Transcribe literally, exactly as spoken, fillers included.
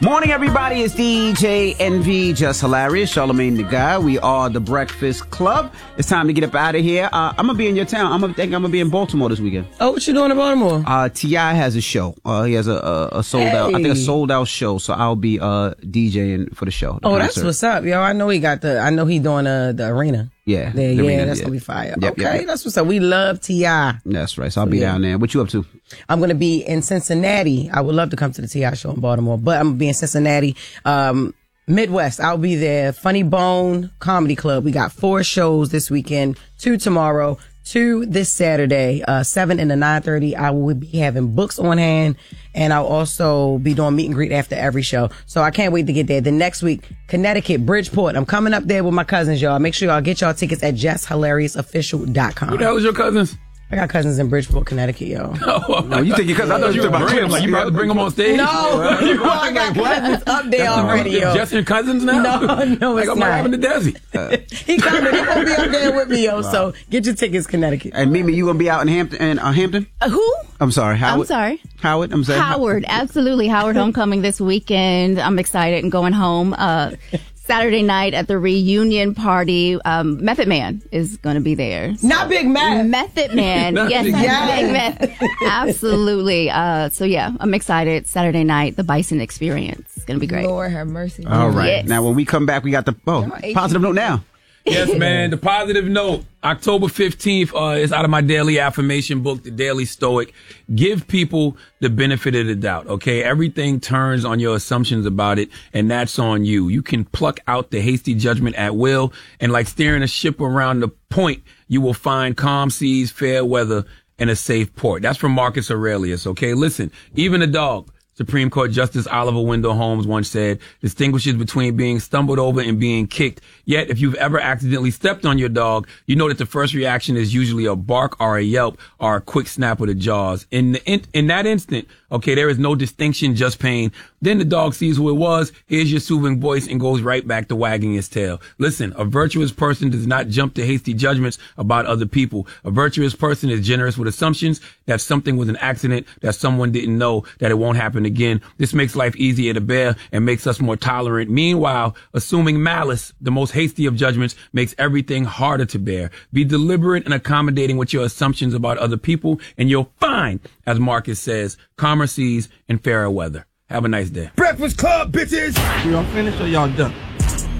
Morning, everybody. It's D J Envy, Just Hilarious, Charlamagne the Guy. We are the Breakfast Club. It's time to get up out of here. Uh, I'm gonna be in your town. I'm gonna think I'm gonna be in Baltimore this weekend. Oh, what you doing in Baltimore? Uh, T I has a show. Uh, he has a, a, a sold hey. out, I think a sold out show. So I'll be uh DJing for the show. The oh, concert. That's what's up, yo. I know he got the. I know he doing uh, the arena. Yeah, the, the yeah, arena, that's yeah. gonna be fire. Yep, okay, yep, yep. That's what's up. We love T I. That's right. So I'll be yeah. down there. What you up to? I'm gonna be in Cincinnati. I would love to come to the T I show in Baltimore, but I'm gonna be in Cincinnati. Um, Midwest, I'll be there. Funny Bone Comedy Club. We got four shows this weekend, two tomorrow, two this Saturday, uh, seven and the nine thirty. I will be having books on hand, and I'll also be doing meet and greet after every show. So I can't wait to get there. The next week, Connecticut, Bridgeport. I'm coming up there with my cousins, y'all. Make sure y'all get y'all tickets at just hilarious official dot com. Who the hell is your cousins? I got cousins in Bridgeport, Connecticut, yo. Oh, no, you think your cousins? I thought you were about Like you about to bring them on stage? No, I got cousins up there already, yo. Just your cousins now? No, no, like it's I'm not. not having the Desi. Uh, he coming. He gonna be up there with me, yo. Wow. So get your tickets, Connecticut. And Mimi, you gonna be out in Hampton? In, uh, Hampton? Uh, who? I'm sorry, Howard. I'm sorry. Howard. I'm sorry. Howard. Absolutely, Howard homecoming this weekend. I'm excited and going home. Uh, Saturday night at the reunion party, um, Method Man is going to be there. So. Not Big Meth. Method Man. yes, Big yes. Big Meth. Absolutely. Uh, so yeah, I'm excited. Saturday night, the Bison Experience. It's going to be great. Lord have mercy. All right. Yes. Now, when we come back, we got the oh, positive note now. Yes, man. The positive note. October fifteenth uh, is out of my daily affirmation book, The Daily Stoic. Give people the benefit of the doubt, okay? Everything turns on your assumptions about it, and that's on you. You can pluck out the hasty judgment at will, and like steering a ship around the point, you will find calm seas, fair weather, and a safe port. That's from Marcus Aurelius, okay? Listen, even a dog, Supreme Court Justice Oliver Wendell Holmes once said, distinguishes between being stumbled over and being kicked. Yet, if you've ever accidentally stepped on your dog, you know that the first reaction is usually a bark or a yelp or a quick snap of the jaws. In the, in, in that instant, okay, there is no distinction, just pain. Then the dog sees who it was, hears your soothing voice, and goes right back to wagging his tail. Listen, a virtuous person does not jump to hasty judgments about other people. A virtuous person is generous with assumptions that something was an accident, that someone didn't know, that it won't happen again. This makes life easier to bear and makes us more tolerant. Meanwhile, assuming malice, the most hasty of judgments, makes everything harder to bear. Be deliberate and accommodating with your assumptions about other people, and you'll find, as Marcus says, calmer seas and fairer weather. Have a nice day. Breakfast Club, bitches! Y'all finished or y'all done?